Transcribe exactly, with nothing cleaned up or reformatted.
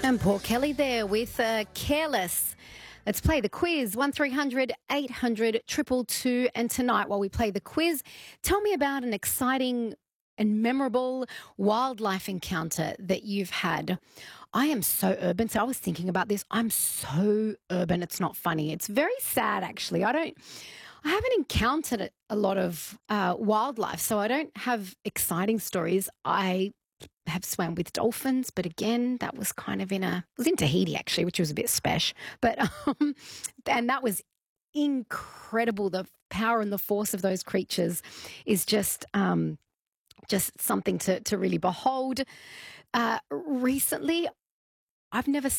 And Paul Kelly there with uh, Careless. Let's play the quiz, one three hundred eight hundred two two two. And tonight, while we play the quiz, tell me about an exciting and memorable wildlife encounter that you've had. I am so urban, so I was thinking about this. I'm so urban, it's not funny. It's very sad, actually. I don't... I haven't encountered a a lot of uh, wildlife, so I don't have exciting stories. I have swam with dolphins, but again, that was kind of in a, it was in Tahiti actually, which was a bit spesh. But, um, and that was incredible. The power and the force of those creatures is just, um, just something to, to really behold. Uh, recently, I've never